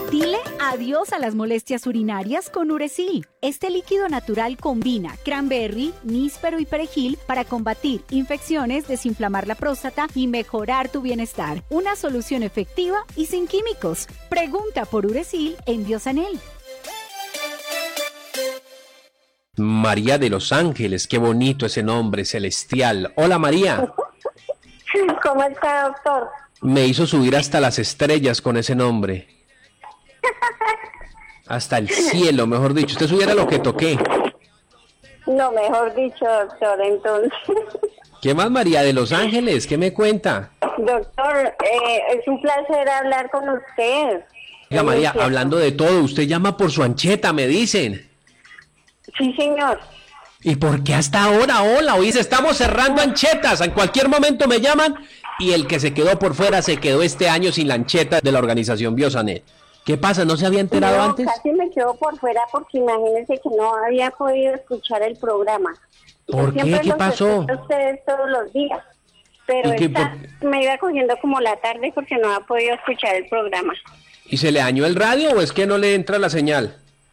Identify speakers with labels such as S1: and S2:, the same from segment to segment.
S1: Dile adiós a las molestias urinarias con Uresil. Este líquido natural combina cranberry, níspero y perejil para combatir infecciones, desinflamar la próstata y mejorar tu bienestar. Una solución efectiva y sin químicos. Pregunta por Uresil en Biosanel.
S2: María de los Ángeles, qué bonito ese nombre celestial. Hola María.
S3: ¿Cómo está, doctor?
S2: Me hizo subir hasta las estrellas con ese nombre. Hasta el cielo, mejor dicho. Usted subiera lo que toqué.
S3: No, mejor dicho, doctor, entonces.
S2: ¿Qué más, María de los Ángeles? ¿Qué me cuenta?
S3: Doctor, es un placer hablar con usted.
S2: Oiga, María, hablando de todo, usted llama por su ancheta, me dicen.
S3: Sí, señor.
S2: ¿Y por qué hasta ahora? Hola, hoy estamos cerrando anchetas. En cualquier momento me llaman y el que se quedó por fuera se quedó este año sin la ancheta de la organización Biosanet. ¿Qué pasa? ¿No se había enterado antes?
S3: Casi me quedo por fuera porque imagínense que no había podido escuchar el programa.
S2: ¿Por qué? ¿Qué pasó?
S3: Yo ustedes todos los días, pero me iba cogiendo como la tarde porque no había podido escuchar el programa.
S2: ¿Y se le dañó el radio o es que no le entra la señal?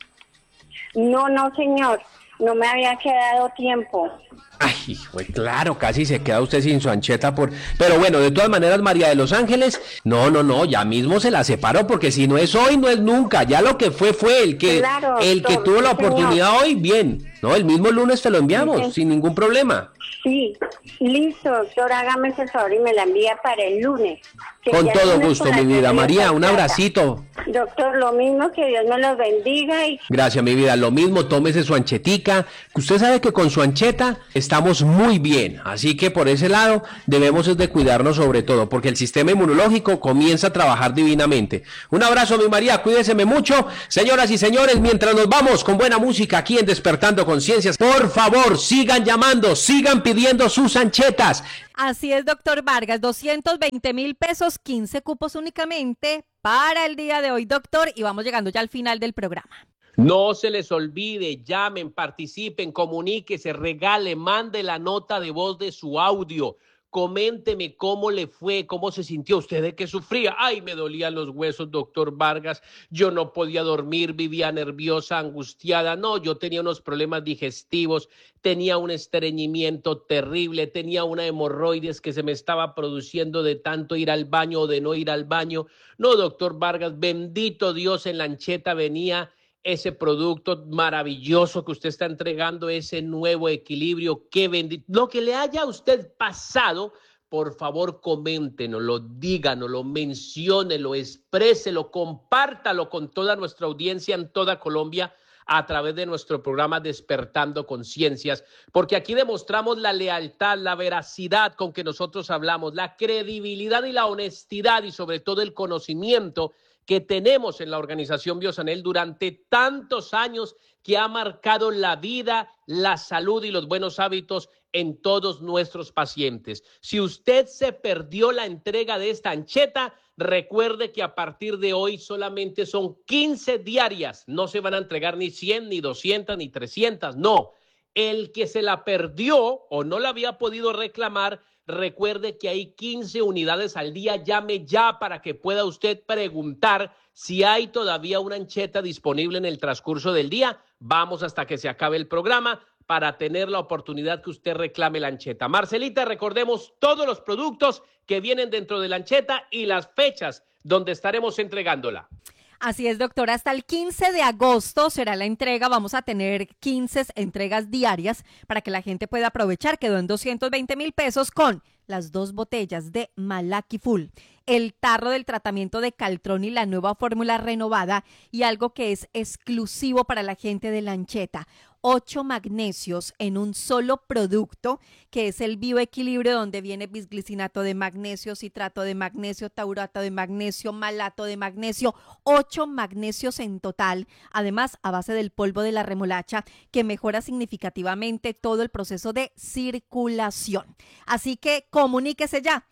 S3: No, señor. No me había quedado tiempo.
S2: Ay, pues claro, casi se queda usted sin su ancheta por... Pero bueno, de todas maneras, María de los Ángeles, no, ya mismo se la separó, porque si no es hoy, no es nunca. Ya lo que fue el que
S3: claro,
S2: que tuvo la oportunidad señor. Hoy, bien. No, el mismo lunes te lo enviamos, sin ningún problema.
S3: Sí, listo, doctor, hágame ese favor y me la envía para el lunes.
S2: Con todo gusto, mi vida. María, un abracito.
S3: Doctor, lo mismo, que Dios me los bendiga.
S2: Gracias, mi vida. Lo mismo, tómese su anchetica. Usted sabe que con su ancheta estamos muy bien. Así que por ese lado debemos de cuidarnos sobre todo, porque el sistema inmunológico comienza a trabajar divinamente. Un abrazo, mi María. Cuídeseme mucho. Señoras y señores, mientras nos vamos con buena música aquí en Despertando Conciencias, por favor, sigan llamando, sigan pidiendo sus anchetas.
S1: Así es, doctor Vargas, 220,000 pesos, 15 cupos únicamente para el día de hoy, doctor, y vamos llegando ya al final del programa.
S2: No se les olvide, llamen, participen, comuníquese, regale, mande la nota de voz de su audio. Coménteme cómo le fue, cómo se sintió usted, de qué sufría. Ay, me dolían los huesos, doctor Vargas. Yo no podía dormir, vivía nerviosa, angustiada. No, yo tenía unos problemas digestivos, tenía un estreñimiento terrible, tenía una hemorroides que se me estaba produciendo de tanto ir al baño o de no ir al baño. No, doctor Vargas, bendito Dios, en la ancheta venía ese producto maravilloso que usted está entregando, ese nuevo equilibrio, qué bendito. Lo que le haya a usted pasado, por favor, coméntenoslo, díganoslo, menciónelo, expréselo, compártalo con toda nuestra audiencia en toda Colombia a través de nuestro programa Despertando Conciencias, porque aquí demostramos la lealtad, la veracidad con que nosotros hablamos, la credibilidad y la honestidad y sobre todo el conocimiento que tenemos en la organización Biosanel durante tantos años, que ha marcado la vida, la salud y los buenos hábitos en todos nuestros pacientes. Si usted se perdió la entrega de esta ancheta, recuerde que a partir de hoy solamente son 15 diarias. No se van a entregar ni 100, ni 200, ni 300, no. El que se la perdió o no la había podido reclamar, recuerde que hay 15 unidades al día. Llame ya para que pueda usted preguntar si hay todavía una ancheta disponible en el transcurso del día. Vamos hasta que se acabe el programa para tener la oportunidad que usted reclame la ancheta. Marcelita, recordemos todos los productos que vienen dentro de la ancheta y las fechas donde estaremos entregándola.
S1: Así es, doctor, hasta el 15 de agosto será la entrega. Vamos a tener 15 entregas diarias para que la gente pueda aprovechar. Quedó en 220,000 pesos con las 2 botellas de Malaki Full, el tarro del tratamiento de Caltrón y la nueva fórmula renovada, y algo que es exclusivo para la gente de la ancheta: 8 magnesios en un solo producto, que es el bioequilibrio, donde viene bisglicinato de magnesio, citrato de magnesio, taurato de magnesio, malato de magnesio, 8 magnesios en total, además a base del polvo de la remolacha, que mejora significativamente todo el proceso de circulación. Así que comuníquese ya,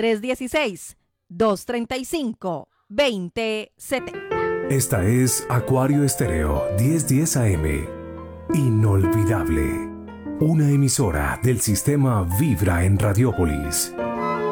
S1: 316-235-2070.
S4: Esta es Acuario Estéreo 1010 AM. Inolvidable. Una emisora del sistema Vibra en Radiópolis.